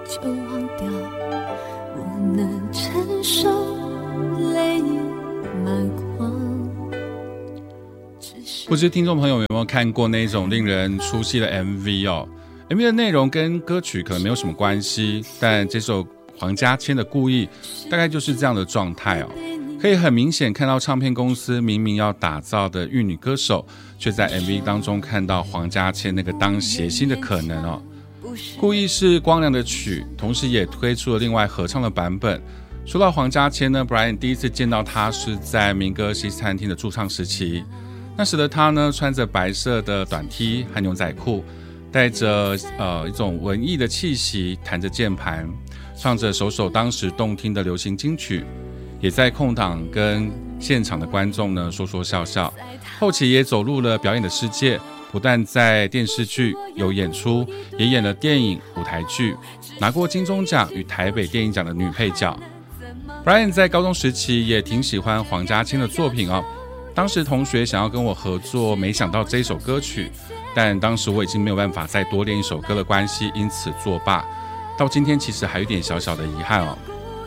就忘掉，我能承受泪满眶。 不知听众朋友有没有看过那种令人出戏的 MV 哦？ MV 的内容跟歌曲可能没有什么关系，但这首黄家千的故意大概就是这样的状态哦。可以很明显看到唱片公司明明要打造的玉女歌手，却在 MV 当中看到黄家千那个当谐星的可能哦。故意是光良的曲，同时也推出了另外合唱的版本。说到黄家千呢 ，Brian 第一次见到他是在民歌西餐厅的驻唱时期。那时的他呢，穿着白色的短 T 和牛仔裤，带着一种文艺的气息，弹着键盘，唱着首首当时动听的流行金曲，也在空档跟现场的观众呢说说笑笑。后期也走入了表演的世界，不但在电视剧有演出，也演了电影、舞台剧，拿过金钟奖与台北电影奖的女配角。Brian 在高中时期也挺喜欢黄家千的作品哦。当时同学想要跟我合作，没想到这首歌曲，但当时我已经没有办法再多练一首歌的关系，因此作罢。到今天其实还有点小小的遗憾哦。